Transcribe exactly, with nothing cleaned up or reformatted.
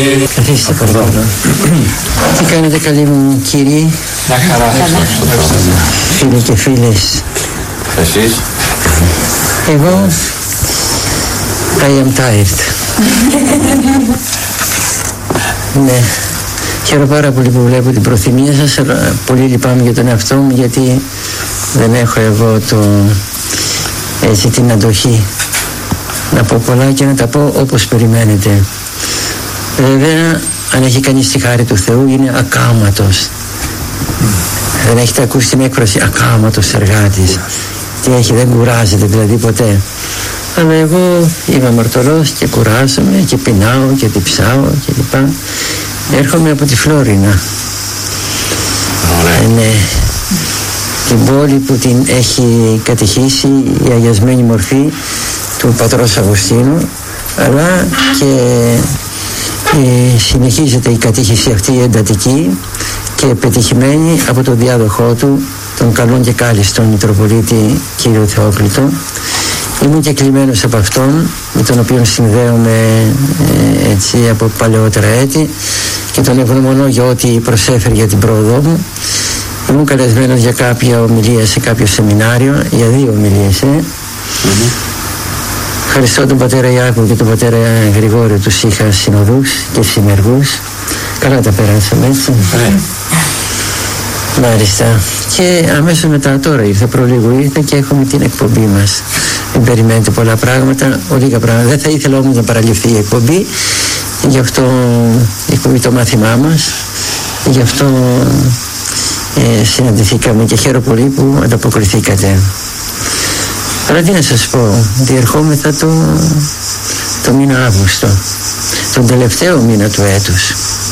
Καθίστε παρακαλώ. Τι κάνετε καλοί μου κύριοι? Μια χαρά. Φίλοι και φίλες. Εσείς? Εγώ I am tired. Ναι. Χαίρομαι πάρα πολύ που βλέπω την προθυμία σας, αλλά πολύ λυπάμαι για τον εαυτό μου, γιατί δεν έχω εγώ το, έτσι, την αντοχή να πω πολλά και να τα πω όπως περιμένετε. Βέβαια, αν έχει κανείς τη χάρη του Θεού, είναι ακάματος. Δεν έχετε ακούσει την έκφραση ακάματος εργάτης? Τι έχει, δεν κουράζεται δηλαδή ποτέ. Αλλά εγώ είμαι αμαρτωλός και κουράζομαι και πεινάω και διψάω και λοιπά. Έρχομαι από τη Φλόρινα. Ε, ναι. Την πόλη που την έχει κατηχήσει η αγιασμένη μορφή του πατρός Αυγουστίνου, αλλά και ε, συνεχίζεται η κατήχηση αυτή εντατική και πετυχημένη από τον διάδοχό του, τον καλόν και κάλλιστον Μητροπολίτη κύριο Θεόκλητο. Ήμουν και κλειμένος από αυτόν, με τον οποίο συνδέομαι ε, έτσι από παλαιότερα έτη, και τον ευγνωμονώ για ό,τι προσέφερε για την πρόοδό μου. Ήμουν καλεσμένος για κάποια ομιλία σε κάποιο σεμινάριο, για δύο ομιλίες. Ε. Mm-hmm. Ευχαριστώ τον πατέρα Ιάκου και τον πατέρα Γρηγόριο, τους είχα συνοδούς και συνεργούς. Καλά τα περάσαμε, έτσι. Mm. Μάλιστα. Και αμέσως μετά, τώρα ήρθε, προλίγου ήρθε και έχουμε την εκπομπή μας. Δεν περιμένετε πολλά πράγματα, ο λίγα πράγματα. Δεν θα ήθελα όμως να παραλειφθεί η εκπομπή. Γι' αυτό η εκπομπή το μάθημά μας. Γι' αυτό ε, συναντηθήκαμε και χαίρομαι πολύ που ανταποκριθήκατε. Αλλά τι να σας πω, διερχόμεθα το, το μήνα Αύγουστο, τον τελευταίο μήνα του έτους.